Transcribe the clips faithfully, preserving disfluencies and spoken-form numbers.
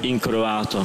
incroato.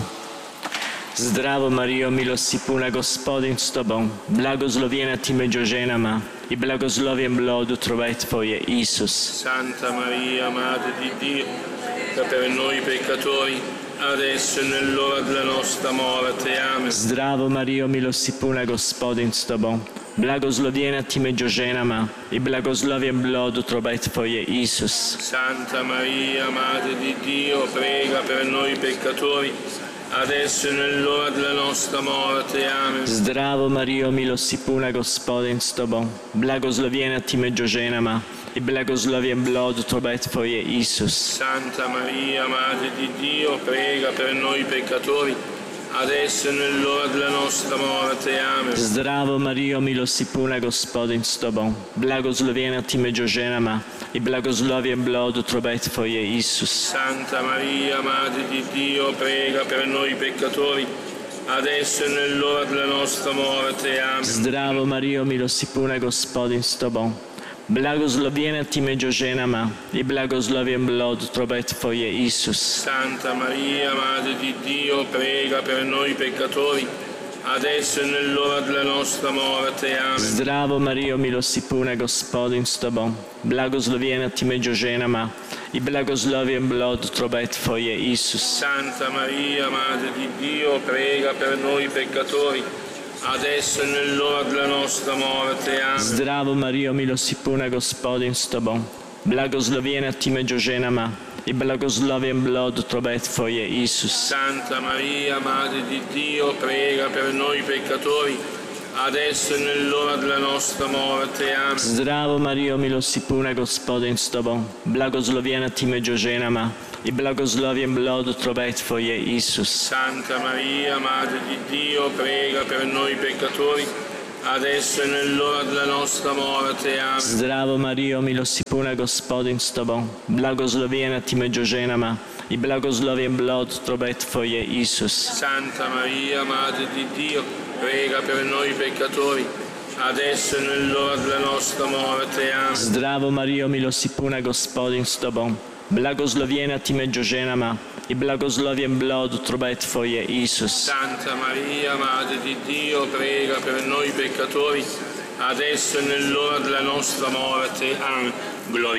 Zdravo Mario, milosti puna, Gospodin s tobom, blagoslovljena ti među ženama i blagoslovljen plod utrobe tvoje, Isus. Santa Maria, Madre di Dio, prega per noi peccatori, adesso e nell'ora della nostra morte. Amen. Zdravo Mario, milosti puna, Gospodin s tobom, blagoslovljena ti među ženama i blagoslovljen plod utrobe tvoje, Isus. Santa Maria, Madre di Dio, prega per noi peccatori, adesso e nell'ora della nostra morte. Amen. Zdravo Mario, milosti puna, Gospodin s tobom, blagoslovljena ti među ženama i blagoslovljen plod utrobe tvoje, Isus. Santa Maria, Madre di Dio, prega per noi peccatori, adesso e nell'ora della nostra morte. Amen. Zdravo Mario, milosti puna, Gospodin s tobom, blagoslovljena ti među ženama i blagoslovljen plod utrobe tvoje, Isus. Santa Maria, Madre di Dio, prega per noi peccatori, adesso e nell'ora della nostra morte. Amen. Zdravo Mario, milosti puna, Gospodin s tobom, blagoslovljena ti među ženama i blagoslovljen plod utrobe tvoje, Isus. Santa Maria, Madre di Dio, prega per noi peccatori, adesso e nell'ora della nostra morte. Amen. Zdravo Mario, milosti puna, Gospodin s tobom, blagoslovljena ti među ženama i blagoslovljen plod utrobe tvoje, Isus. Santa Maria, Madre di Dio, prega per noi peccatori, adesso e nell'ora della nostra morte. Amen. Zdravo Mario, milosti puna, Gospodin s tobom, blagoslovljena ti među ženama i blagoslovljen plod utrobe tvoje, Isus. Santa Maria, Madre di Dio, prega per noi peccatori, adesso e nell'ora della nostra morte. Amen. Zdravo Mario, milosti puna, Gospodin s tobom, blagoslovljena ti među ženama i blagoslovljen plod utrobe tvoje, Isus. Santa Maria, Madre di Dio, prega per noi peccatori, adesso e nell'ora della nostra morte. Amen. Zdravo Mario, milosti puna, Gospodin s tobom, blagoslovljena ti među ženama i blagoslovljen plod utrobe tvoje, Isus. Santa Maria, Madre di Dio, prega per noi peccatori, adesso e nell'ora della nostra morte. Amen. Zdravo Mario, milosti puna, Gospodin s tobom, blagoslovljena ti među ženama i blagoslovljen plod utrobe tvoje, Isus. Santa Maria, Madre di Dio, prega per noi peccatori, adesso e nell'ora della nostra morte. Amen. Gloria